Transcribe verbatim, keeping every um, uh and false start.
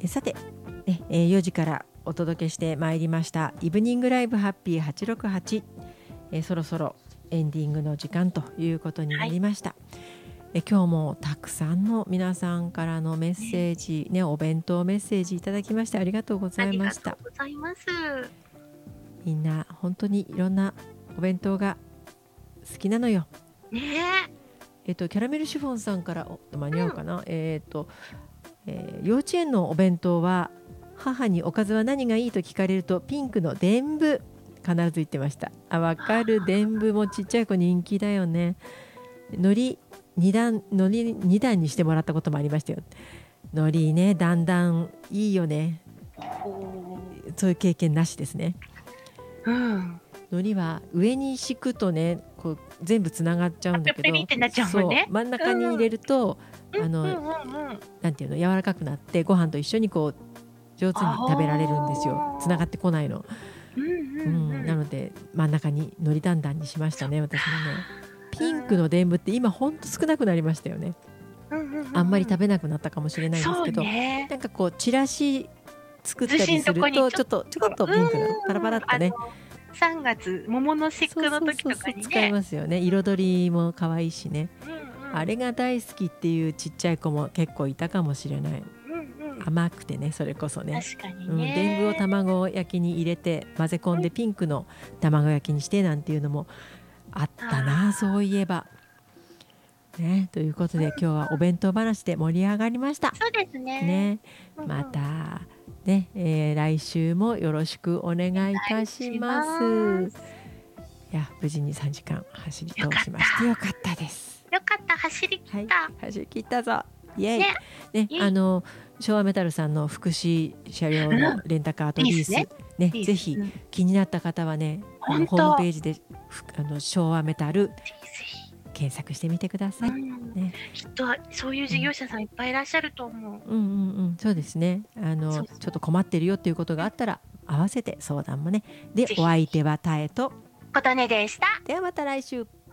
えさて、ねえー、よじからお届けしてまいりましたイブニングライブハッピーはちろくはち、えー、そろそろエンディングの時間ということになりました、はい、え今日もたくさんの皆さんからのメッセージ、ねね、お弁当メッセージいただきましてありがとうございました。 ありがとうございます。 みんな本当にいろんなお弁当が好きなのよ。 ねえっとキャラメルシフォンさんから間に合うかな、うん、えっと、えー、幼稚園のお弁当は母におかずは何がいいと聞かれるとピンクの伝部必ず言ってました。あ、わかる。伝部もちっちゃい子人気だよね。海苔二段海苔二段にしてもらったこともありましたよ。海苔ね、だんだんいいよね。そういう経験なしですね。 うん、 海苔は上に敷くとね、こう全部つながっちゃうんだけど、 ってなっちゃうもんね、 そう真ん中に入れると、 うん、 あの、 うんうんうん、 なんていうの、柔らかくなってご飯と一緒にこう上手に食べられるんですよ。つながってこないの。 うんうんうんうん、 なので真ん中に海苔だんだんにしましたね、私もね。ピンクの伝部って今ほんと少なくなりましたよね、うんうんうんうん、あんまり食べなくなったかもしれないですけど、ね、なんかこうチラシ作ったりするとちょっとちょっとピンクのパラパラっとね、 さんがつ桃の節句の時とかにね使いますよね。彩りも可愛いしね、うんうん、あれが大好きっていうちっちゃい子も結構いたかもしれない、うんうん、甘くてね、それこそね、 確かにね、 うん、伝部を卵焼きに入れて混ぜ込んでピンクの卵焼きにしてなんていうのもあったな、そういえばね。ということで今日はお弁当話で盛り上がりました。 そうですね。 ね、またね、えー、来週もよろしくお願いいたします。いや、無事にさんじかん走り通しましてよかったです。 よかった、走り切った。はい、 走り切ったぞ。イエイ。ね、ね、あの昭和メタルさんの福祉車両のレンタカーとリース、うん、いいね、ね、ぜひ気になった方はね、あのホームページであの昭和メタル検索してみてください、うんね、きっとそういう事業者さんいっぱいいらっしゃると思う。 うんうんうん、そうですね。あのちょっと困ってるよっていうことがあったら合わせて相談もね。で、お相手はタエと琴音でした。 ではまた来週。